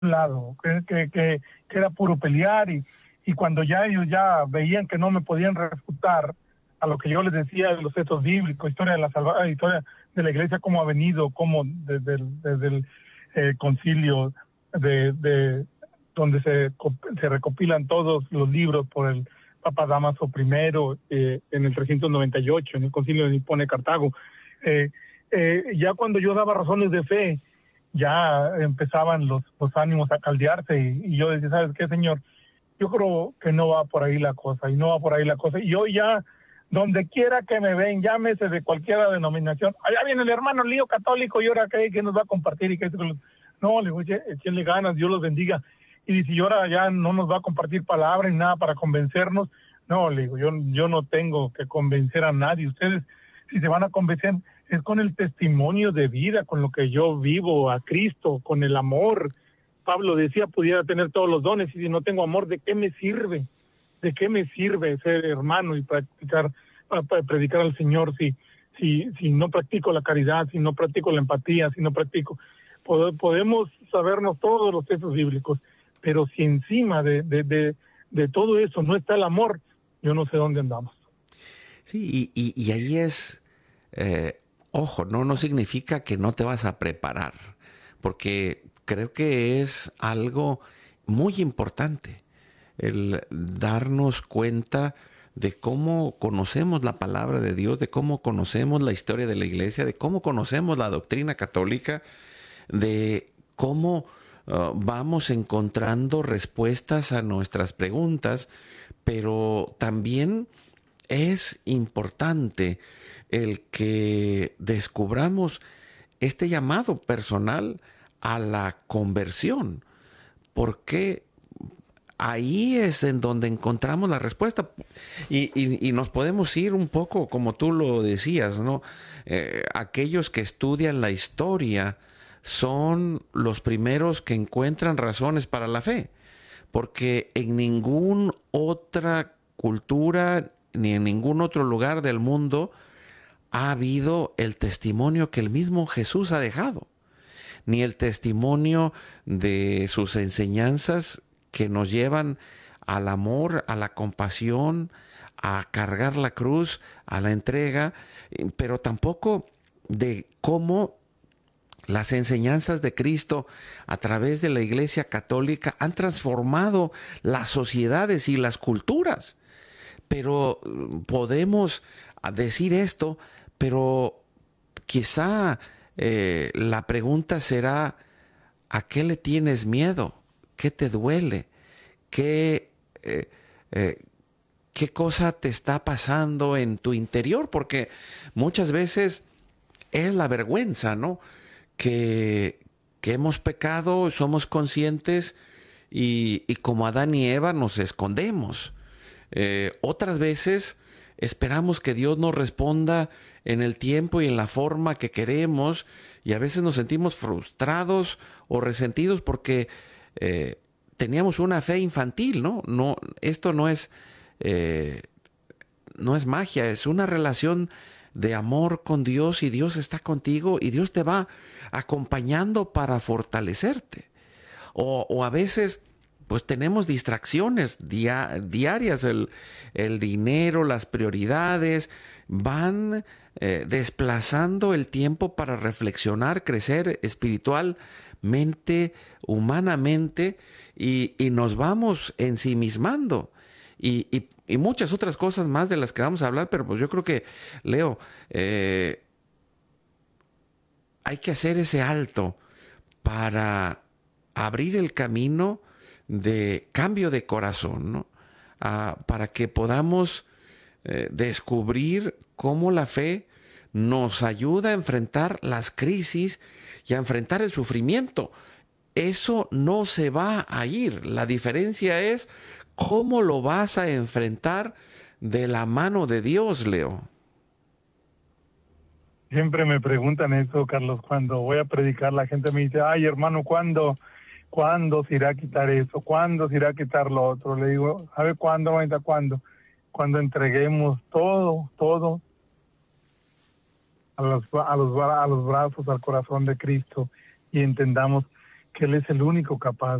lado, que era puro pelear, y cuando ya ellos ya veían que no me podían refutar a lo que yo les decía de los textos bíblicos, historia de la iglesia, cómo ha venido, cómo desde el concilio de donde se recopilan todos los libros por el Papa Damaso I en el 398, en el concilio de Hipone Cartago. Ya cuando yo daba razones de fe, ya empezaban los ánimos a caldearse, y yo decía, ¿sabes qué, señor? Yo creo que no va por ahí la cosa, y no va por ahí la cosa. Y hoy ya, donde quiera que me ven, llámese de cualquier denominación, allá viene el hermano lío católico, y ahora que nos va a compartir, y que no, le digo, échenle ganas, Dios los bendiga. Y dice, y ahora ya no nos va a compartir palabra ni nada para convencernos. No, le digo, yo no tengo que convencer a nadie. Ustedes, si se van a convencer, es con el testimonio de vida, con lo que yo vivo a Cristo, con el amor. Pablo decía, pudiera tener todos los dones, y si no tengo amor, ¿de qué me sirve? ¿De qué me sirve ser hermano y predicar al Señor si no practico la caridad, si no practico la empatía, si no practico? Podemos sabernos todos los textos bíblicos, pero si encima de todo eso no está el amor, yo no sé dónde andamos. Sí, y ahí es, ojo, no significa que no te vas a preparar, porque creo que es algo muy importante el darnos cuenta de cómo conocemos la palabra de Dios, de cómo conocemos la historia de la iglesia, de cómo conocemos la doctrina católica, de cómo vamos encontrando respuestas a nuestras preguntas, pero también es importante el que descubramos este llamado personal a la conversión, porque ahí es en donde encontramos la respuesta, y nos podemos ir un poco, como tú lo decías, ¿no? Aquellos que estudian la historia son los primeros que encuentran razones para la fe, porque en ninguna otra cultura ni en ningún otro lugar del mundo ha habido el testimonio que el mismo Jesús ha dejado, ni el testimonio de sus enseñanzas que nos llevan al amor, a la compasión, a cargar la cruz, a la entrega, pero tampoco de cómo las enseñanzas de Cristo a través de la Iglesia Católica han transformado las sociedades y las culturas. Pero podemos decir esto, pero quizá la pregunta será, ¿a qué le tienes miedo? ¿Qué te duele? ¿Qué cosa te está pasando en tu interior? Porque muchas veces es la vergüenza, ¿no? Que hemos pecado, somos conscientes, y como Adán y Eva nos escondemos. Otras veces esperamos que Dios nos responda en el tiempo y en la forma que queremos, y a veces nos sentimos frustrados o resentidos porque teníamos una fe infantil, ¿no? Esto no es magia, es una relación de amor con Dios, y Dios está contigo y Dios te va acompañando para fortalecerte. O a veces pues tenemos distracciones diarias, el dinero, las prioridades van desplazando el tiempo para reflexionar, crecer espiritualmente, humanamente, y nos vamos ensimismando. Y muchas otras cosas más de las que vamos a hablar, pero pues yo creo que, Leo, hay que hacer ese alto para abrir el camino de cambio de corazón, ¿no? Para que podamos descubrir cómo la fe nos ayuda a enfrentar las crisis y a enfrentar el sufrimiento. Eso no se va a ir. La diferencia es cómo lo vas a enfrentar de la mano de Dios, Leo. Siempre me preguntan eso, Carlos, cuando voy a predicar, la gente me dice, ay, hermano, ¿cuándo se irá a quitar eso? ¿Cuándo se irá a quitar lo otro? Le digo, ¿sabe cuándo, mamita? ¿Cuándo? Cuando entreguemos todo a los brazos, al corazón de Cristo, y entendamos que Él es el único capaz